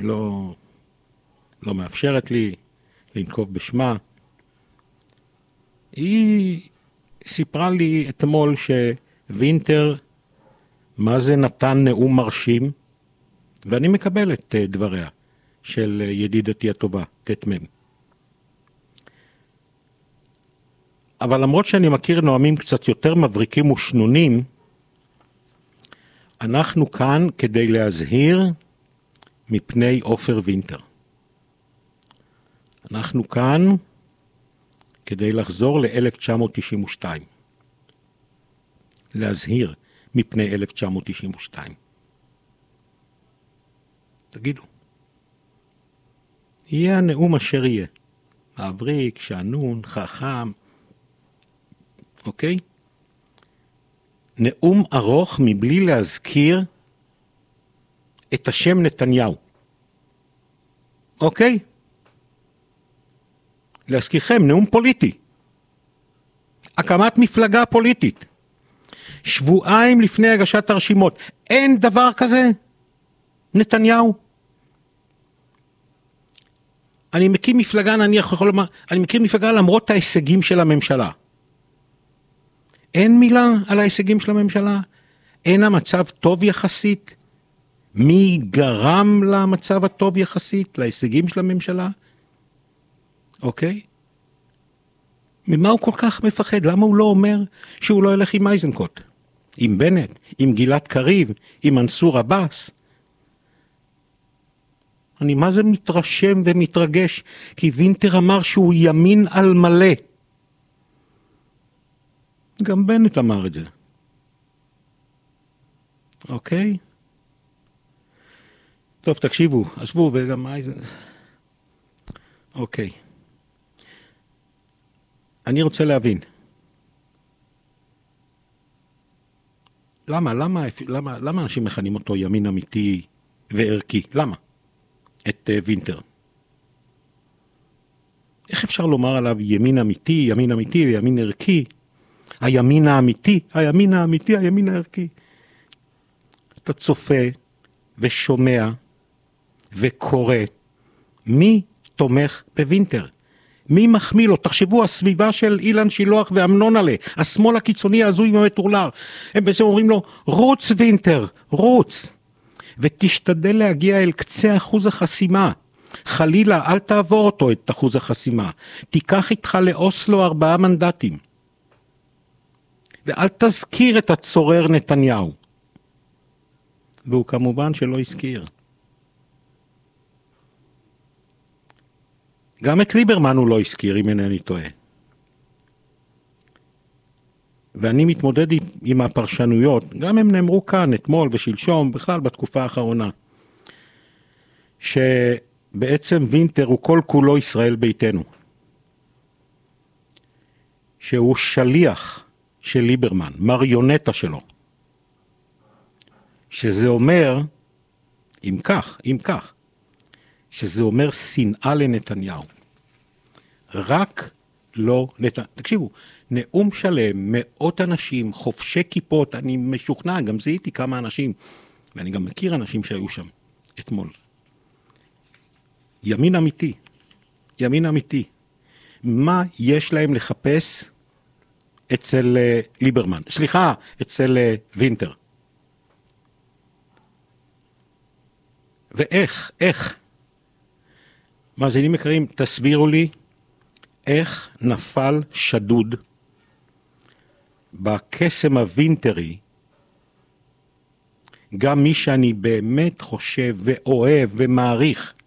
לא מאפשרת לי לנקוב בשמה. היא סיפרה לי אתמול שווינטר, מה זה נתן נאום מרשים, ואני מקבל את דבריה של ידידתי הטובה, תתמם. אבל למרות שאני מכיר נואמים קצת יותר מבריקים ושנונים, אנחנו כאן כדי להזהיר מפני עופר וינטר. אנחנו כאן כדי לחזור ל-1992. להזהיר מפני 1992. תגידו, יהיה הנאום אשר יהיה. מבריק, שנון, חכם, אוקיי? נאום ארוך מבלי להזכיר את השם נתניהו. אוקיי? להזכירכם, נאום פוליטי. הקמת מפלגה פוליטית. שבועיים לפני הגשת הרשימות. אין דבר כזה? נתניהו. אני מכיר מפלגה, אני מכיר מפלגה למרות ההישגים של הממשלה. אין מילה על ההישגים של הממשלה. אין המצב טוב יחסית. מי גרם למצב הטוב יחסית, להישגים של הממשלה? אוקיי? ממה הוא כל כך מפחד? למה הוא לא אומר שהוא לא ילך עם אייזנקוט? עם בנט, עם גלעד קריב, עם מנסור עבאס? אני מה זה מתרשם ומתרגש, כי וינטר אמר שהוא ימין על מלא. גם בנט אמר את זה. אוקיי? טוב, תקשיבו, עזבו וגם אייזנקוט. אוקיי. אני רוצה להבין. למה אנשים מכנים אותו ימין אמיתי וערכי? למה? את וינטר. איך אפשר לומר עליו ימין אמיתי וימין ערכי? הימין האמיתי, הימין הערכי. אתה צופה ושומע וקורא מי תומך בווינטר. מי מחמיא לו? תחשבו, הסביבה של אילן שילוח ואמנון עלה, השמאל הקיצוני הזוי ומטורלר. הם בעצם אומרים לו, רוץ וינטר, רוץ. ותשתדל להגיע אל קצה אחוז החסימה. חלילה, אל תעבור אותו את אחוז החסימה. תיקח איתך לאוסלו 4 מנדטים. ואל תזכיר את הצורר נתניהו. והוא כמובן שלא הזכיר. גם את ליברמן הוא לא הזכיר, אם אינני טועה. ואני מתמודד עם הפרשנויות, גם הם נאמרו כאן, אתמול ושלשום, בכלל בתקופה האחרונה, שבעצם וינטר הוא כל כולו ישראל ביתנו. שהוא שליח של ליברמן, מריונטה שלו. שזה אומר, אם כך, שזה אומר שנאה לנתניהו. רק לא נתניהו. תקשיבו, נאום שלם, מאות אנשים, חופשי כיפות, אני משוכנע, גם זיהיתי כמה אנשים, ואני גם מכיר אנשים שהיו שם אתמול. ימין אמיתי. מה יש להם לחפש אצל ליברמן? סליחה, אצל וינטר. ואיך? מאזינים יקרים, תסבירו לי איך נפל שדוד בקסם הווינטרי, גם מי שאני באמת חושב ואוהב ומעריך